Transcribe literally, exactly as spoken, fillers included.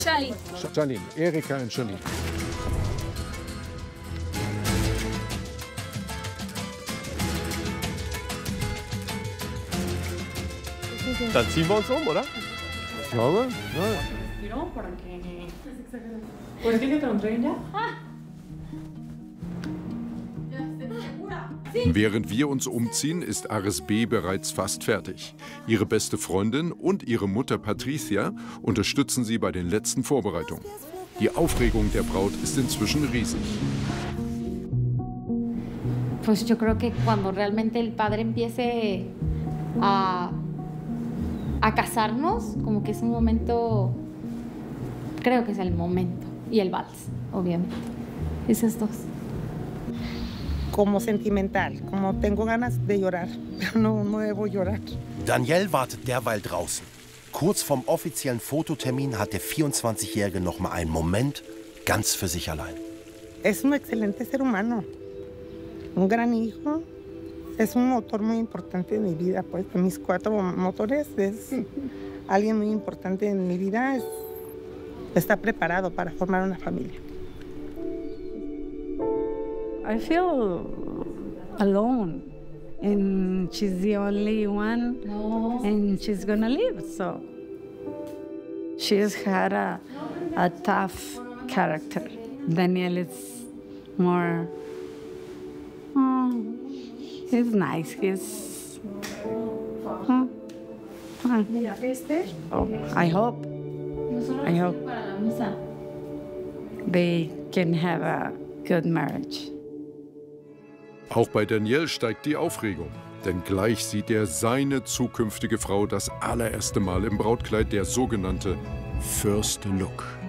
Charlie. Charlene, Erika und Charlene. Dann ziehen wir uns um, oder? Ich glaube, Während wir uns umziehen, ist Ares B. bereits fast fertig. Ihre beste Freundin und ihre Mutter Patricia unterstützen sie bei den letzten Vorbereitungen. Die Aufregung der Braut ist inzwischen riesig. Pues yo creo que cuando realmente el padre empiece a, a casarnos, como que es un momento, creo que es el momento. Y el vals, obviamente. Esos dos. Como sentimental, como tengo ganas de llorar, pero no, no debo llorar. Danielle wartet derweil draußen. Kurz vorm offiziellen Fototermin hat der vierundzwanzigjährige noch mal einen Moment ganz für sich allein. Es un excelente ser humano, un gran hijo, es un motor muy importante en mi vida, pues de mis cuatro motores es alguien muy importante en mi vida, es, está preparado para formar una familia. I feel alone, and she's the only one, and she's gonna leave, so. She's had a, a tough character. Daniel is more, mm, he's nice, he's, mm, mm. Oh, I hope, I hope they can have a good marriage. Auch bei Danielle steigt die Aufregung, denn gleich sieht er seine zukünftige Frau das allererste Mal im Brautkleid, der sogenannte First Look.